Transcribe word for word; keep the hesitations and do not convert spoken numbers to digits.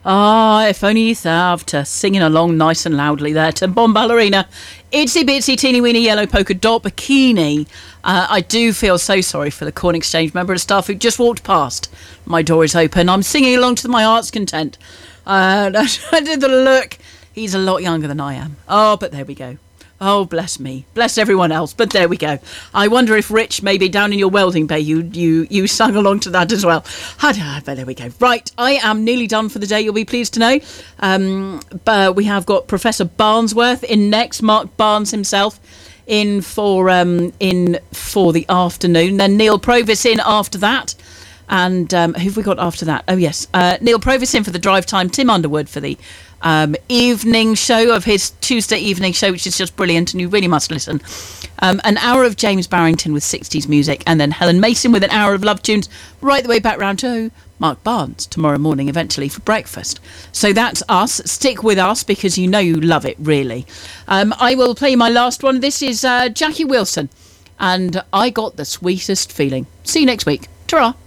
Ah, if only you thought, uh, singing along nice and loudly there to Bomb Ballerina. Itsy bitsy teeny weeny yellow polka dot bikini. Uh, I do feel so sorry for the Corn Exchange member of staff who just walked past. My door is open. I'm singing along to my heart's content. Uh, I did the look. He's a lot younger than I am. Oh, but there we go. Oh, bless me. Bless everyone else. But there we go. I wonder if Rich, maybe down in your welding bay, you you you sung along to that as well. But there we go. Right, I am nearly done for the day, you'll be pleased to know. Um, but we have got Professor Barnsworth in next, Mark Barnes himself in for um, in for the afternoon. Then Neil Provis in after that. And um, who've we got after that? Oh, yes. Uh, Neil Provis in for the drive time. Tim Underwood for the um, evening show of his Tuesday evening show, which is just brilliant, and you really must listen. Um, an hour of James Barrington with sixties music, and then Helen Mason with an hour of love tunes, right the way back round to Mark Barnes tomorrow morning, eventually, for breakfast. So that's us. Stick with us, because you know you love it, really. Um, I will play my last one. This is uh, Jackie Wilson, and I Got the Sweetest Feeling. See you next week. Ta-ra.